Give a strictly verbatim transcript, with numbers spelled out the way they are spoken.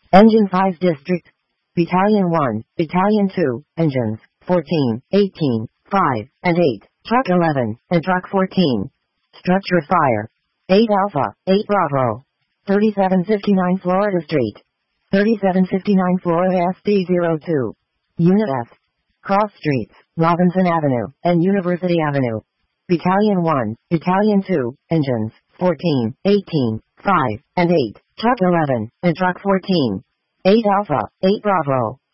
Engine five District. Battalion one, Battalion two, Engines fourteen, eighteen, five, and eight, Truck eleven, and Truck fourteen. Structure Fire. eight Alpha, eight Bravo. thirty-seven fifty-nine Florida Street. thirty-seven fifty-nine Florida S D zero two. Unit F. Cross Streets, Robinson Avenue, and University Avenue. Battalion one, Battalion two, Engines fourteen, eighteen, five, and eight, Truck eleven, and Truck fourteen. eight Alpha, eight Bravo.